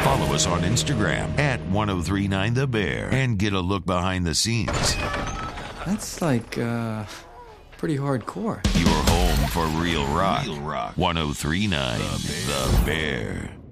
Follow us on Instagram at 1039TheBear and get a look behind the scenes. That's like, pretty hardcore. Your home for real rock. 1039 The Bear.